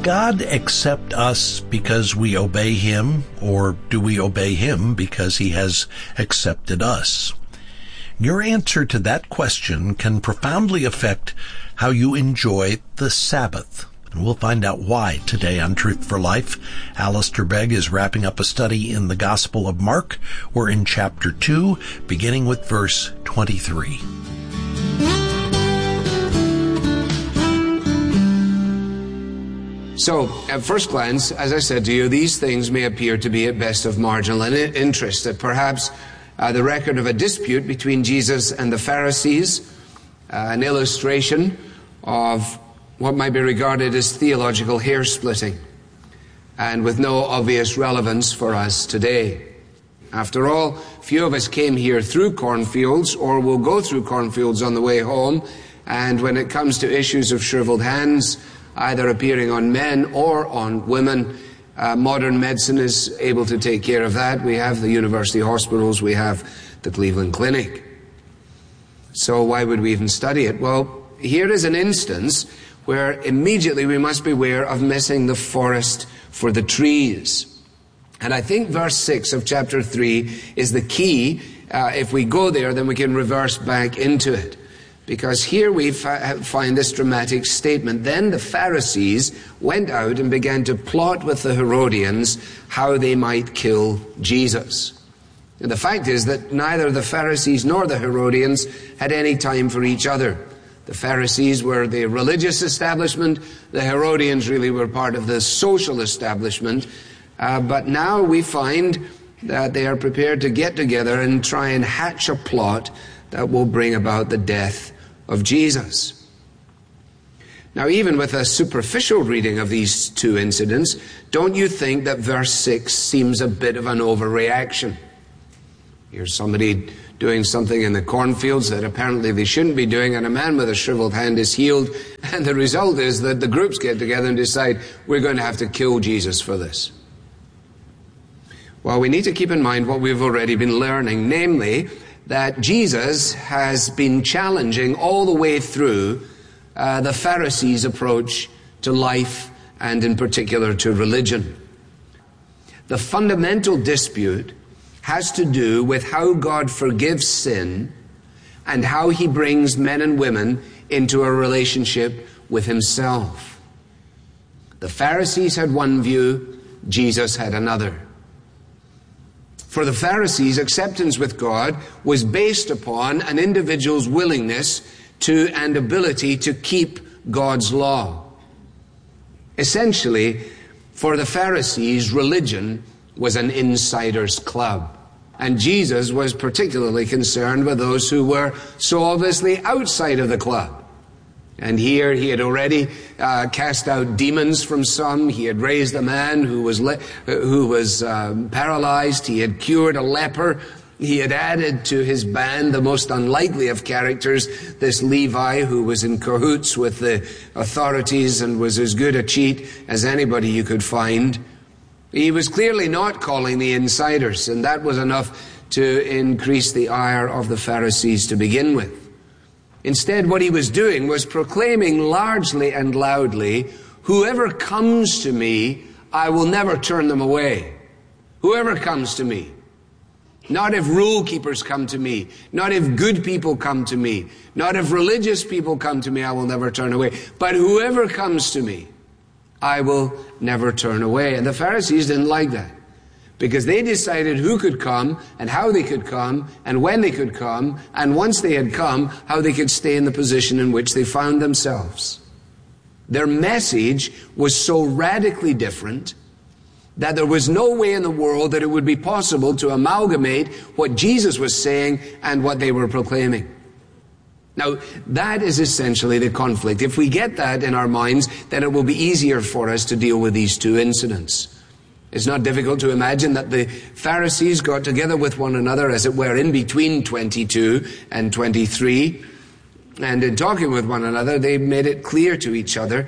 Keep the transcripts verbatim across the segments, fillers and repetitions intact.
God accept us because we obey Him, or do we obey Him because He has accepted us? Your answer to that question can profoundly affect how you enjoy the Sabbath. And we'll find out why today on Truth for Life. Alistair Begg is wrapping up a study in the Gospel of Mark. We're in chapter two, beginning with verse twenty-three. So, at first glance, as I said to you, these things may appear to be at best of marginal interest, that perhaps uh, the record of a dispute between Jesus and the Pharisees, uh, an illustration of what might be regarded as theological hair-splitting, and with no obvious relevance for us today. After all, few of us came here through cornfields, or will go through cornfields on the way home, and when it comes to issues of shriveled hands, either appearing on men or on women, uh, modern medicine is able to take care of that. We have the university hospitals, we have the Cleveland Clinic. So why would we even study it? Well, here is an instance where immediately we must beware of missing the forest for the trees. And I think verse six of chapter three is the key. Uh, if we go there, then we can reverse back into it. Because here we find this dramatic statement. Then the Pharisees went out and began to plot with the Herodians how they might kill Jesus. And the fact is that neither the Pharisees nor the Herodians had any time for each other. The Pharisees were the religious establishment. The Herodians really were part of the social establishment. Uh, but now we find that they are prepared to get together and try and hatch a plot that will bring about the death of Jesus. Now, even with a superficial reading of these two incidents, don't you think that verse six seems a bit of an overreaction? Here's somebody doing something in the cornfields that apparently they shouldn't be doing, and a man with a shriveled hand is healed, and the result is that the groups get together and decide, we're going to have to kill Jesus for this. Well, we need to keep in mind what we've already been learning, namely, that Jesus has been challenging all the way through uh, the Pharisees' approach to life and in particular to religion. The fundamental dispute has to do with how God forgives sin and how He brings men and women into a relationship with Himself. The Pharisees had one view, Jesus had another. For the Pharisees, acceptance with God was based upon an individual's willingness to and ability to keep God's law. Essentially, for the Pharisees, religion was an insider's club. And Jesus was particularly concerned with those who were so obviously outside of the club. And here he had already uh, cast out demons from some. He had raised a man who was le- who was um, paralyzed. He had cured a leper. He had added to his band the most unlikely of characters, this Levi, who was in cahoots with the authorities and was as good a cheat as anybody you could find. He was clearly not calling the insiders, and that was enough to increase the ire of the Pharisees to begin with. Instead, what he was doing was proclaiming largely and loudly, whoever comes to me, I will never turn them away. Whoever comes to me. Not if rule keepers come to me. Not if good people come to me. Not if religious people come to me, I will never turn away. But whoever comes to me, I will never turn away. And the Pharisees didn't like that, because they decided who could come and how they could come and when they could come, and once they had come, how they could stay in the position in which they found themselves. Their message was so radically different that there was no way in the world that it would be possible to amalgamate what Jesus was saying and what they were proclaiming. Now, that is essentially the conflict. If we get that in our minds, then it will be easier for us to deal with these two incidents. It's not difficult to imagine that the Pharisees got together with one another, as it were, in between twenty-two and twenty-three. And in talking with one another, they made it clear to each other.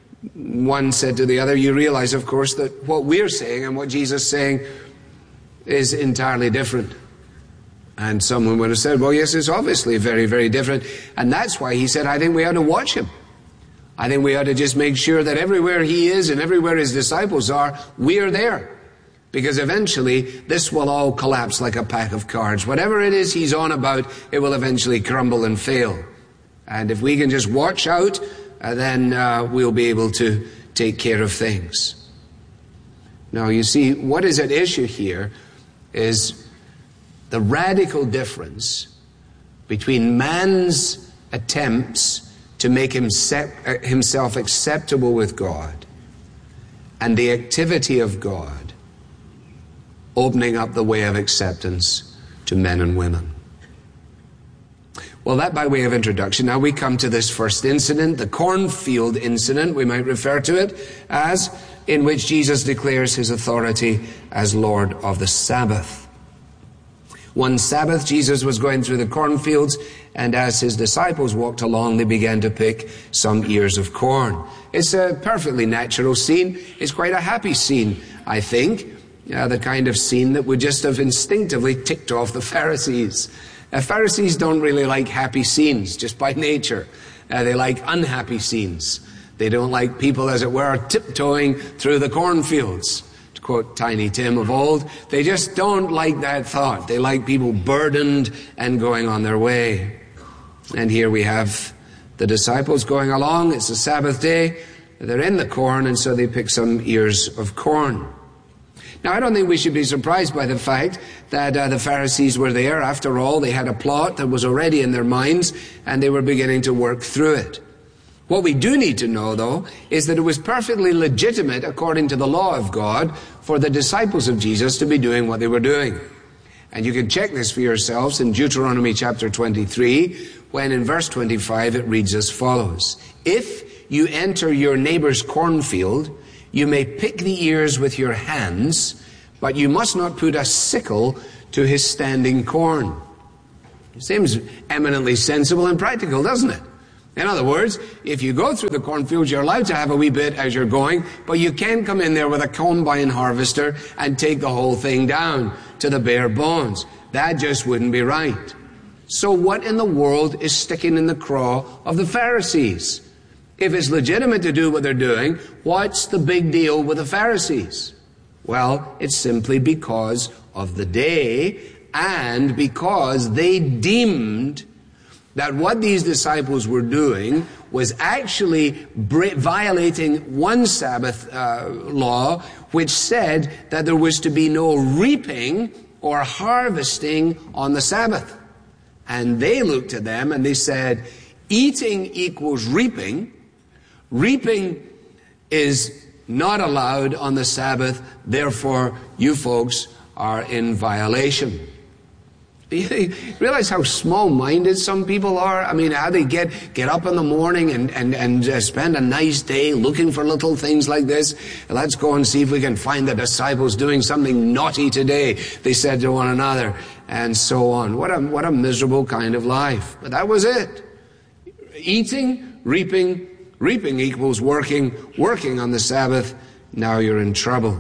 One said to the other, you realize, of course, that what we're saying and what Jesus is saying is entirely different. And someone would have said, well, yes, it's obviously very, very different. And that's why he said, I think we ought to watch him. I think we ought to just make sure that everywhere he is and everywhere his disciples are, we're there. Because eventually, this will all collapse like a pack of cards. Whatever it is he's on about, it will eventually crumble and fail. And if we can just watch out, uh, then uh, we'll be able to take care of things. Now, you see, what is at issue here is the radical difference between man's attempts to make himself acceptable with God and the activity of God opening up the way of acceptance to men and women. Well, that by way of introduction. Now we come to this first incident, the cornfield incident, we might refer to it as, in which Jesus declares his authority as Lord of the Sabbath. One Sabbath, Jesus was going through the cornfields, and as his disciples walked along, they began to pick some ears of corn. It's a perfectly natural scene. It's quite a happy scene, I think. Uh, the kind of scene that would just have instinctively ticked off the Pharisees. Uh, Pharisees don't really like happy scenes, just by nature. Uh, they like unhappy scenes. They don't like people, as it were, tiptoeing through the cornfields. To quote Tiny Tim of old, they just don't like that thought. They like people burdened and going on their way. And here we have the disciples going along. It's a Sabbath day. They're in the corn, and so they pick some ears of corn. Now, I don't think we should be surprised by the fact that uh, the Pharisees were there. After all, they had a plot that was already in their minds, and they were beginning to work through it. What we do need to know, though, is that it was perfectly legitimate, according to the law of God, for the disciples of Jesus to be doing what they were doing. And you can check this for yourselves in Deuteronomy chapter twenty-three, when in verse twenty-five it reads as follows. If you enter your neighbor's cornfield, you may pick the ears with your hands, but you must not put a sickle to his standing corn. It seems eminently sensible and practical, doesn't it? In other words, if you go through the cornfields, you're allowed to have a wee bit as you're going, but you can't come in there with a combine harvester and take the whole thing down to the bare bones. That just wouldn't be right. So what in the world is sticking in the craw of the Pharisees? If it's legitimate to do what they're doing, what's the big deal with the Pharisees? Well, it's simply because of the day and because they deemed that what these disciples were doing was actually violating one Sabbath uh, law, which said that there was to be no reaping or harvesting on the Sabbath. And they looked at them and they said, eating equals reaping. Reaping is not allowed on the Sabbath, therefore you folks are in violation. You realize how small-minded some people are? I mean, how they get, get up in the morning and, and, and uh, spend a nice day looking for little things like this. Let's go and see if we can find the disciples doing something naughty today, they said to one another, and so on. What a, what a miserable kind of life. But that was it. Eating, reaping, reaping equals working, working on the Sabbath. Now you're in trouble.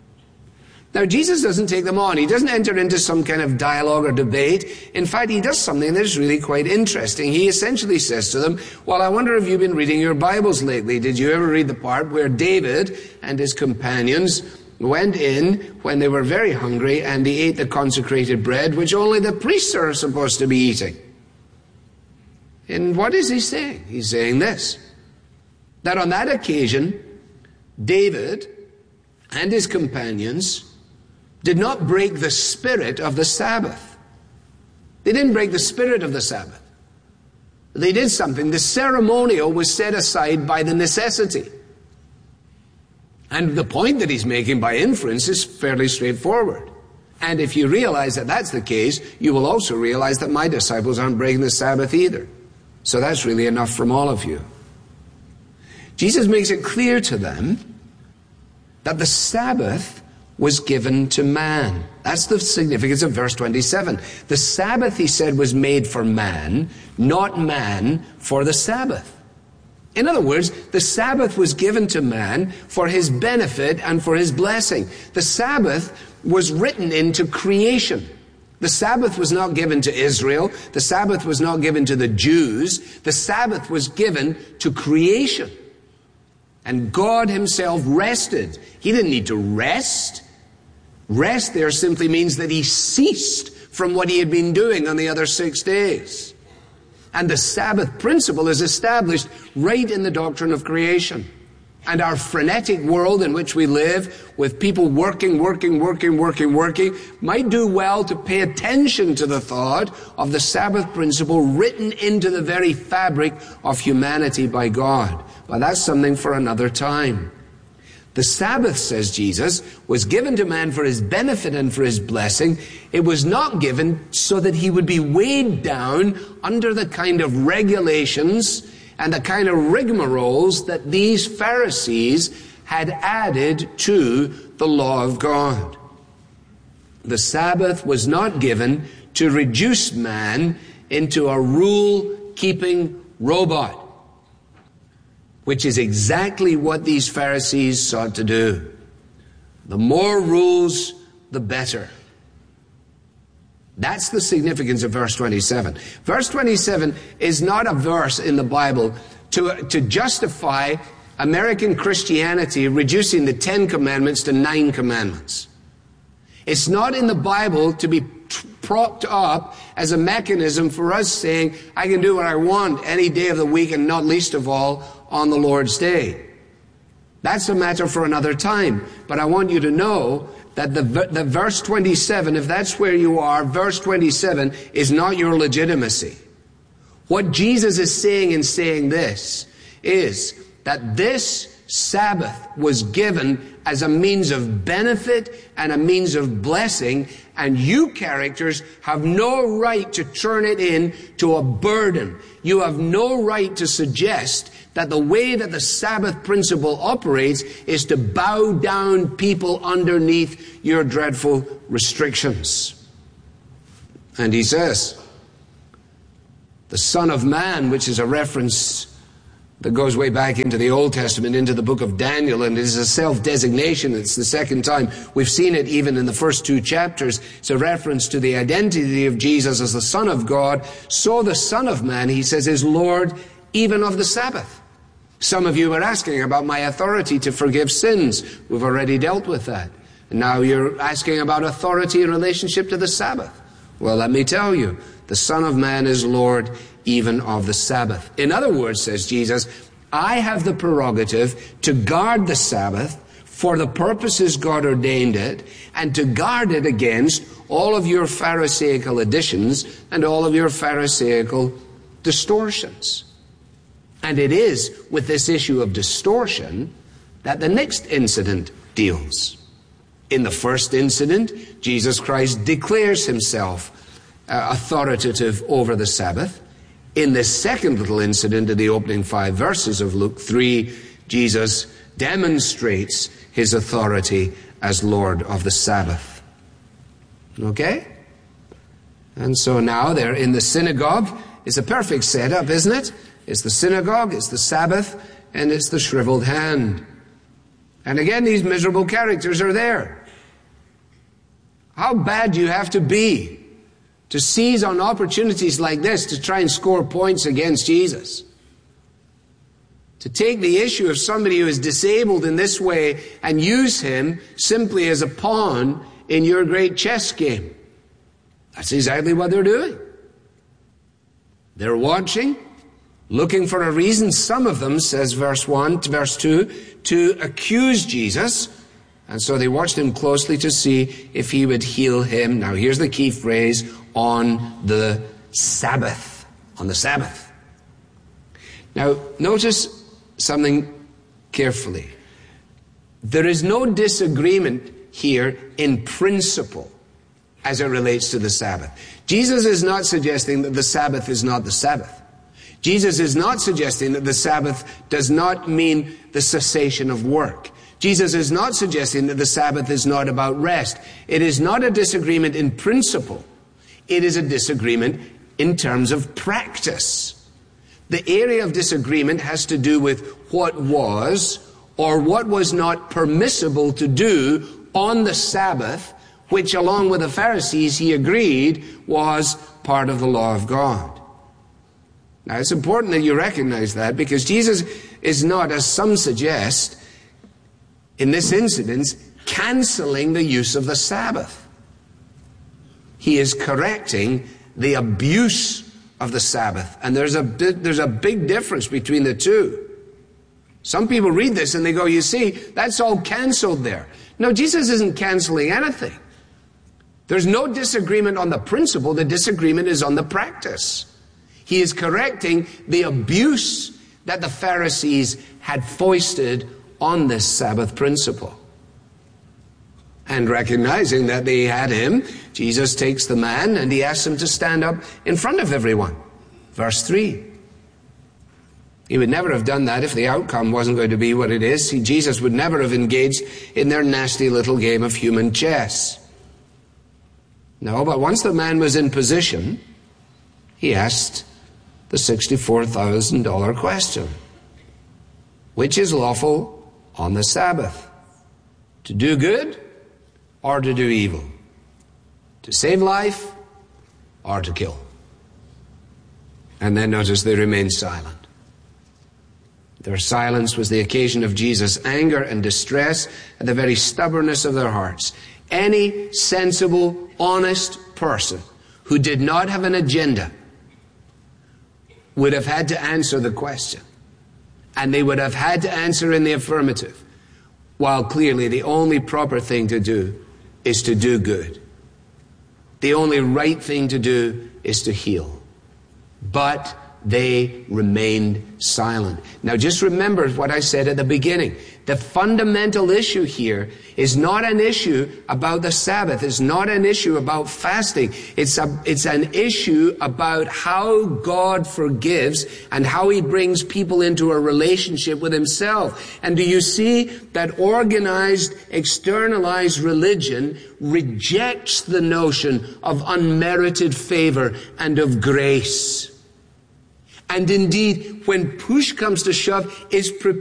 Now, Jesus doesn't take them on. He doesn't enter into some kind of dialogue or debate. In fact, he does something that is really quite interesting. He essentially says to them, well, I wonder if you've been reading your Bibles lately. Did you ever read the part where David and his companions went in when they were very hungry and they ate the consecrated bread, which only the priests are supposed to be eating? And what is he saying? He's saying this, that on that occasion, David and his companions did not break the spirit of the Sabbath. They didn't break the spirit of the Sabbath. They did something. The ceremonial was set aside by the necessity. And the point that he's making by inference is fairly straightforward. And if you realize that that's the case, you will also realize that my disciples aren't breaking the Sabbath either. So that's really enough from all of you. Jesus makes it clear to them that the Sabbath was given to man. That's the significance of verse twenty-seven. The Sabbath, he said, was made for man, not man for the Sabbath. In other words, the Sabbath was given to man for his benefit and for his blessing. The Sabbath was written into creation. The Sabbath was not given to Israel. The Sabbath was not given to the Jews. The Sabbath was given to creation. And God himself rested. He didn't need to rest. Rest there simply means that he ceased from what he had been doing on the other six days. And the Sabbath principle is established right in the doctrine of creation. And our frenetic world in which we live, with people working, working, working, working, working, might do well to pay attention to the thought of the Sabbath principle written into the very fabric of humanity by God. But that's something for another time. The Sabbath, says Jesus, was given to man for his benefit and for his blessing. It was not given so that he would be weighed down under the kind of regulations and the kind of rigmaroles that these Pharisees had added to the law of God. The Sabbath was not given to reduce man into a rule-keeping robot, which is exactly what these Pharisees sought to do. The more rules, the better. That's the significance of verse twenty-seven. Verse twenty-seven is not a verse in the Bible to, to justify American Christianity reducing the Ten Commandments to nine commandments. It's not in the Bible to be propped up as a mechanism for us saying, I can do what I want any day of the week and not least of all on the Lord's day. That's a matter for another time. But I want you to know that the, the verse twenty-seven, if that's where you are, verse twenty-seven is not your legitimacy. What Jesus is saying in saying this is that this Sabbath was given as a means of benefit and a means of blessing, and you characters have no right to turn it into a burden. You have no right to suggest that the way that the Sabbath principle operates is to bow down people underneath your dreadful restrictions. And he says, the Son of Man, which is a reference that goes way back into the Old Testament, into the book of Daniel, and it is a self-designation. It's the second time we've seen it even in the first two chapters. It's a reference to the identity of Jesus as the Son of God. So the Son of Man, he says, is Lord even of the Sabbath. Some of you were asking about my authority to forgive sins. We've already dealt with that. And now you're asking about authority in relationship to the Sabbath. Well, let me tell you, the Son of Man is Lord even of the Sabbath. In other words, says Jesus, I have the prerogative to guard the Sabbath for the purposes God ordained it, and to guard it against all of your Pharisaical additions and all of your Pharisaical distortions. And it is with this issue of distortion that the next incident deals. In the first incident, Jesus Christ declares himself uh, authoritative over the Sabbath. In the second little incident, in the opening five verses of Luke three, Jesus demonstrates his authority as Lord of the Sabbath. Okay? And so now they're in the synagogue. It's a perfect setup, isn't it? It's the synagogue, it's the Sabbath, and it's the shriveled hand. And again, these miserable characters are there. How bad do you have to be to seize on opportunities like this to try and score points against Jesus? To take the issue of somebody who is disabled in this way and use him simply as a pawn in your great chess game. That's exactly what they're doing. They're watching, looking for a reason, some of them, says verse one to verse two, to accuse Jesus. And so they watched him closely to see if he would heal him. Now here's the key phrase, on the Sabbath. On the Sabbath. Now notice something carefully. There is no disagreement here in principle as it relates to the Sabbath. Jesus is not suggesting that the Sabbath is not the Sabbath. Jesus is not suggesting that the Sabbath does not mean the cessation of work. Jesus is not suggesting that the Sabbath is not about rest. It is not a disagreement in principle. It is a disagreement in terms of practice. The area of disagreement has to do with what was or what was not permissible to do on the Sabbath which along with the Pharisees he agreed was part of the law of God. Now it's important that you recognize that, because Jesus is not, as some suggest, in this incident, canceling the use of the Sabbath. He is correcting the abuse of the Sabbath. And there's a, there's a big difference between the two. Some people read this and they go, you see, that's all canceled there. No, Jesus isn't canceling anything. There's no disagreement on the principle. The disagreement is on the practice. He is correcting the abuse that the Pharisees had foisted on this Sabbath principle. And recognizing that they had him, Jesus takes the man and he asks him to stand up in front of everyone. Verse three. He would never have done that if the outcome wasn't going to be what it is. See, Jesus would never have engaged in their nasty little game of human chess. No, but once the man was in position, he asked the sixty-four thousand dollar question. Which is lawful on the Sabbath? To do good or to do evil? To save life or to kill? And then notice they remained silent. Their silence was the occasion of Jesus' anger and distress at the very stubbornness of their hearts. Any sensible, honest person who did not have an agenda would have had to answer the question. And they would have had to answer in the affirmative, while clearly the only proper thing to do is to do good. The only right thing to do is to heal. But they remained silent. Now just remember what I said at the beginning. The fundamental issue here is not an issue about the Sabbath. It's not an issue about fasting. It's a, it's an issue about how God forgives and how he brings people into a relationship with himself. And do you see that organized, externalized religion rejects the notion of unmerited favor and of grace? And indeed, when push comes to shove, is prepared